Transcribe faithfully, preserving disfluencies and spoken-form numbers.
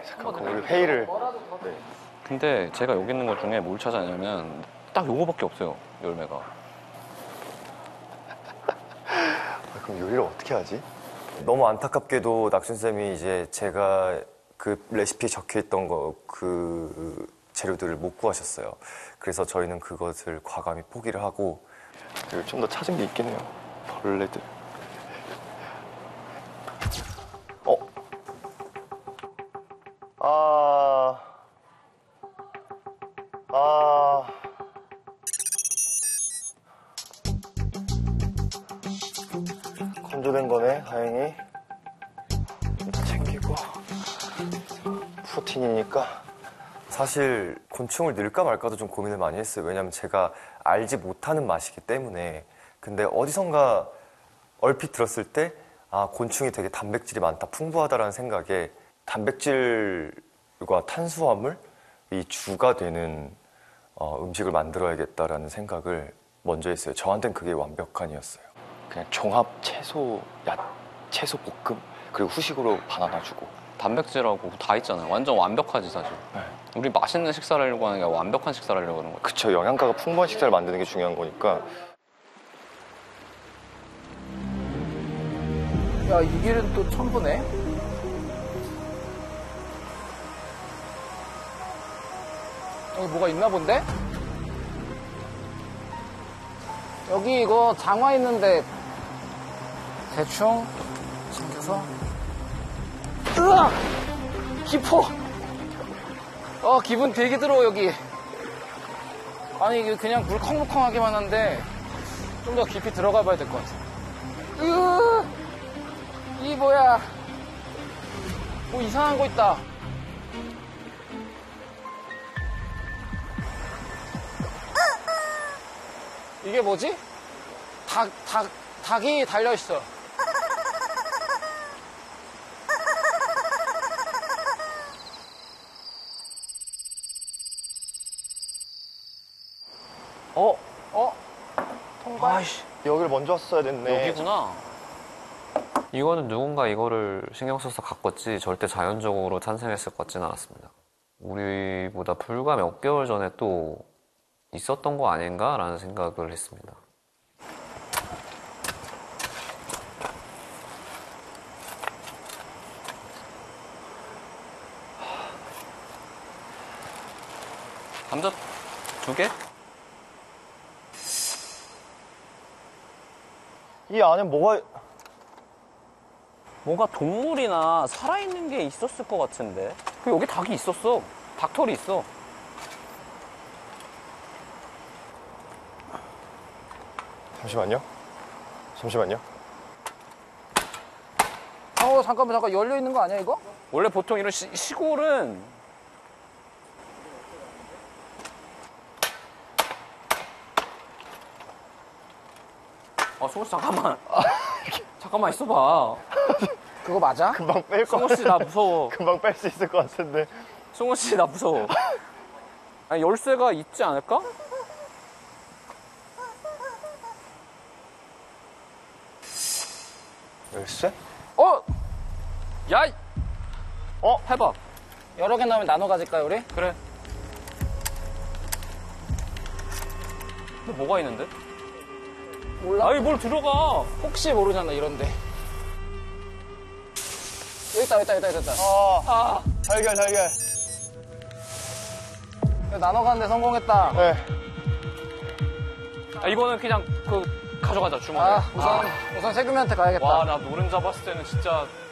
잠깐 그럼 우리 회의를. 네. 근데 제가 여기 있는 것 중에 뭘 찾아내냐면 딱 요거밖에 없어요, 열매가. 그럼 요리를 어떻게 하지? 너무 안타깝게도 낙준쌤이 이제 제가 그 레시피에 적혀있던 거 그 재료들을 못 구하셨어요. 그래서 저희는 그것을 과감히 포기를 하고 좀 더 찾은 게 있겠네요. 벌레들. 어? 아... 아... 건조된 거네, 다행히. 챙기고. 프로틴이니까. 사실 곤충을 넣을까 말까도 좀 고민을 많이 했어요. 왜냐면 제가 알지 못하는 맛이기 때문에. 근데 어디선가 얼핏 들었을 때 아, 곤충이 되게 단백질이 많다, 풍부하다라는 생각에 단백질과 탄수화물 이 주가 되는 어, 음식을 만들어야겠다라는 생각을 먼저 했어요. 저한테는 그게 완벽한이었어요. 그냥 종합 채소, 야, 채소 볶음, 그리고 후식으로 바나나 주고. 단백질하고 다 있잖아요. 완전 완벽하지, 사실. 네. 우리 맛있는 식사를 하려고 하는 게 아니라 완벽한 식사를 하려고 하는 거죠. 그쵸, 영양가가 풍부한 식사를 만드는 게 중요한 거니까. 야, 이 길은 또 처음 보네. 여기 뭐가 있나 본데? 여기 이거 장화 있는데 대충 챙겨서. 으악! 깊어. 어, 기분 되게 들어, 여기. 아니, 이게 그냥 물컹물컹하기만 한데 좀 더 깊이 들어가 봐야 될 것 같아. 으, 이 뭐야? 뭐 이상한 거 있다. 이게 뭐지? 닭, 닭, 닭이 달려있어. 어? 어? 통발? 아이씨, 여길 먼저 왔어야 됐네. 여기구나. 이거는 누군가 이거를 신경 써서 가꿨지 절대 자연적으로 탄생했을 것 같지는 않았습니다. 우리보다 불과 몇 개월 전에 또 있었던 거 아닌가라는 생각을 했습니다. 감자 두 개? 이 안에 뭐가... 뭔가 동물이나 살아있는 게 있었을 것 같은데. 그 여기 닭이 있었어. 닭털이 있어. 잠시만요. 잠시만요. 어, 잠깐만, 잠깐. 열려있는 거 아니야, 이거? 원래 보통 이런 시, 시골은 아, 승호 씨 잠깐만. 잠깐만 있어봐. 그거 맞아? 금방 뺄 것 승호 씨 나 무서워. 금방 뺄 수 있을 것 같은데. 승호 씨 나 무서워. 아니, 열쇠가 있지 않을까? 열쇠? 어? 야! 어? 해봐. 여러 개 나오면 나눠 가질까요, 우리? 그래. 근데 뭐가 있는데? 몰라. 아니, 뭘 들어가. 혹시 모르잖아, 이런데. 여기 있다, 여기 있다, 여기 있다, 여기 있다. 아, 아, 달걀, 달걀. 나눠 가는데 성공했다. 네. 아, 이거는 그냥 그 가져가자, 주머니에. 아, 우선, 우선 세금이한테 가야겠다. 와, 나 노른 잡았을 때는 진짜